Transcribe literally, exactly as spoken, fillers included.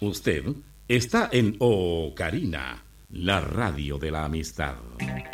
Usted está en Ocarina, la radio de la amistad.